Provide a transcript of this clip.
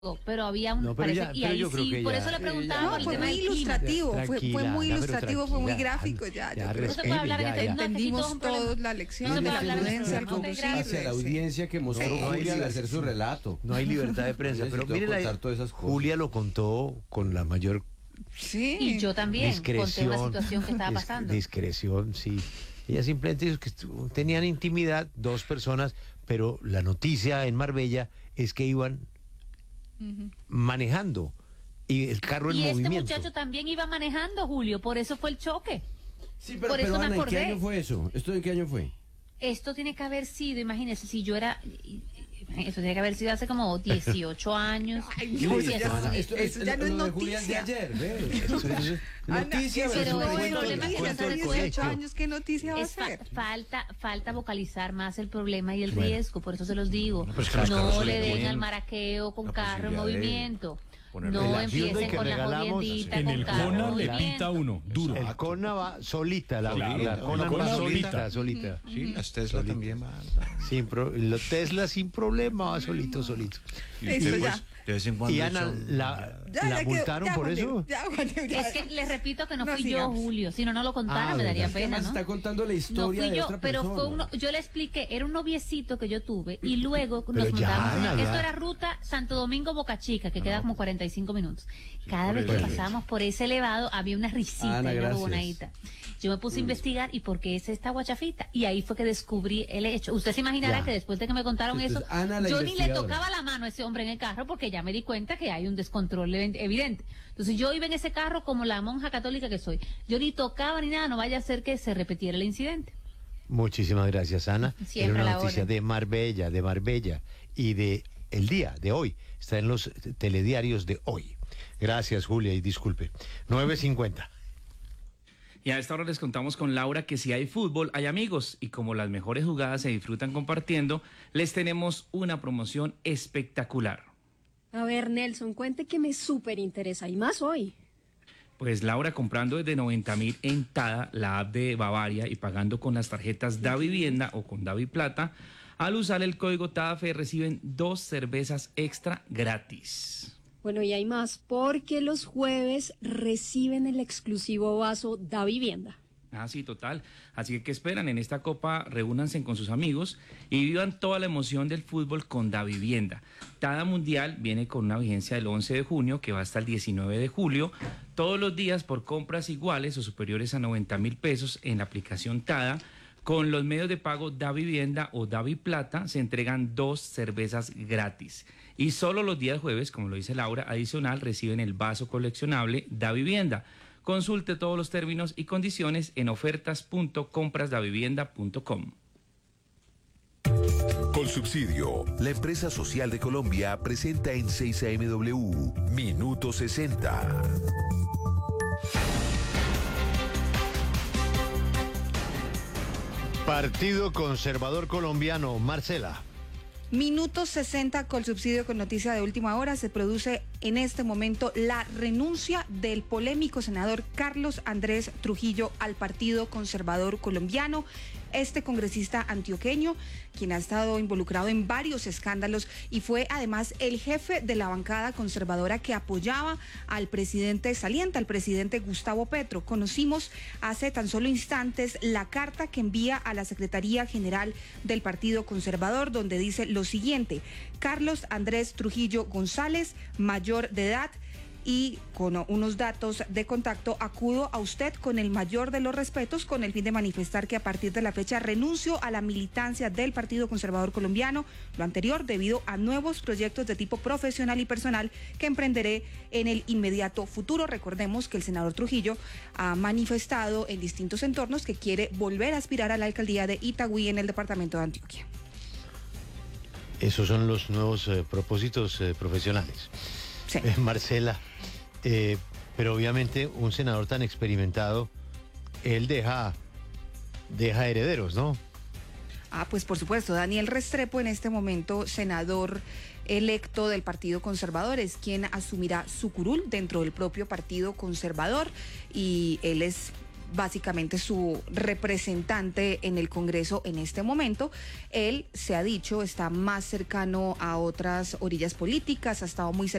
pero había un, No, pero parece, ya, y pero ahí yo creo sí, que por ya, eso le preguntaba No, por el fue tema muy del clima. ilustrativo, fue Tranquila, muy pero ilustrativo, fue muy tranquila. gráfico, ya. Ya, Yo creo No se puede hablar en ya, este ya. no, que aquí todo entendimos es un problema. todos la lección No se de puede la hablar en este prudencia al programa, ok, conducir. Hacia la audiencia que mostró No, no hay Julia al libertad. hacer su relato. No hay libertad de prensa, pero Necesito mire, contar todas esas cosas. Julia lo contó con la mayor Sí. Y yo también conté discreción. una situación que estaba pasando. Discreción, sí. Ella simplemente dijo que tenían intimidad dos personas, pero la noticia en Marbella es que iban manejando y el carro en Y este movimiento. muchacho también iba manejando, Julio, por eso fue el choque. Sí, Por eso me Ana, ¿en qué acordé. año fue eso? ¿Esto en qué año fue? Esto tiene que haber sido, imagínese, si yo era, eso tiene que haber sido hace como 18 años. Ay, Sí, no, Oye, eso ya, Esto eso ya no es lo de Julia noticia. de ayer, ¿ves? Ana, Noticia, eso pero no el es problema es que noticia, no se hace resuelve. 18 años, ¿qué noticia va a Es ser? falta vocalizar más el problema y el Bueno. riesgo, por eso se los digo. pues que los carros No se le le den ponen al maraqueo con la carro en posibilidad de movimiento. ponerle No la ayuda empiecen que con la regalamos jodiendita en con el carro en CONA le movimiento. pita uno, duro. El CONA va solita, la Claro, CONA el CONA va solita. solita. Sí, las Tesla también van. Los Tesla sin problema, va solito. Y Eso usted, ya. pues, de vez en cuando Y Ana, son- ¿la quedó, multaron ya, por Juan eso? Diego, ya, Juan Diego, ya. Es que les repito que no No fui sigamos. yo, Julio. Si no lo contara, Ah, me daría verdad. pena, Además ¿no? está contando la No historia fui de yo, otra pero persona. fue uno, yo le expliqué, era un noviecito que yo tuve y luego Pero nos ya, montamos. Ana, Esto ya. era ruta Santo Domingo Boca Chica, que queda como 45 minutos. Cada por vez que eso. pasábamos por ese elevado había una risita Ana, y una gracias. bobonadita. Yo me puse a investigar y por qué es esta guachafita. Y ahí fue que descubrí el hecho. Usted se imaginará Ya. que después de que me contaron Entonces, eso, Ana, la yo ni le investigadora. tocaba la mano a ese hombre en el carro porque ya me di cuenta que hay un descontrol evidente. Entonces yo iba en ese carro como la monja católica que soy. Yo ni tocaba ni nada, no vaya a ser que se repitiera el incidente. Muchísimas gracias, Ana. Siempre Era una a la noticia orden. de Marbella y de el día de hoy. Está en los telediarios de hoy. Gracias, Julia, y disculpe. 9:50. Y a esta hora les contamos con Laura que si hay fútbol, hay amigos. Y como las mejores jugadas se disfrutan compartiendo, les tenemos una promoción espectacular. A ver, Nelson, cuente que me súper interesa y más hoy. Pues Laura, comprando desde 90.000 en TADA, la app de Bavaria, y pagando con las tarjetas Da Vivienda o con Davi Plata, al usar el código TADAFE reciben 2 cervezas extra gratis. Bueno, y hay más, porque los jueves reciben el exclusivo vaso Da Vivienda. Ah, sí, total. Así que, ¿qué esperan? En esta copa, reúnanse con sus amigos y vivan toda la emoción del fútbol con Da Vivienda. TADA Mundial viene con una vigencia del 11 de junio que va hasta el 19 de julio. Todos los días por compras iguales o superiores a 90.000 pesos en la aplicación TADA. Con los medios de pago Da Vivienda o Davi Plata se entregan 2 cervezas gratis. Y solo los días jueves, como lo dice Laura, adicional reciben el vaso coleccionable Da Vivienda. Consulte todos los términos y condiciones en ofertas.comprasdavivienda.com. Colsubsidio, la empresa social de Colombia, presenta en 6AMW Minuto 60. Partido Conservador Colombiano, Marcela. Minuto 60 con subsidio con noticia de última hora. Se produce en este momento la renuncia del polémico senador Carlos Andrés Trujillo al Partido Conservador Colombiano. Este congresista antioqueño, quien ha estado involucrado en varios escándalos y fue además el jefe de la bancada conservadora que apoyaba al presidente saliente, al presidente Gustavo Petro. Conocimos hace tan solo instantes la carta que envía a la Secretaría General del Partido Conservador, donde dice lo siguiente: Carlos Andrés Trujillo González, mayor de edad, y con unos datos de contacto, acudo a usted con el mayor de los respetos con el fin de manifestar que a partir de la fecha renuncio a la militancia del Partido Conservador Colombiano, lo anterior debido a nuevos proyectos de tipo profesional y personal que emprenderé en el inmediato futuro. Recordemos que el senador Trujillo ha manifestado en distintos entornos que quiere volver a aspirar a la alcaldía de Itagüí en el departamento de Antioquia. Esos son los nuevos propósitos profesionales. Sí. Marcela, pero obviamente un senador tan experimentado, él deja herederos, ¿no? Ah, pues por supuesto, Daniel Restrepo, en este momento senador electo del Partido Conservador, es quien asumirá su curul dentro del propio Partido Conservador, y él es básicamente su representante en el Congreso en este momento. Él, se ha dicho, está más cercano a otras orillas políticas, ha estado muy cercano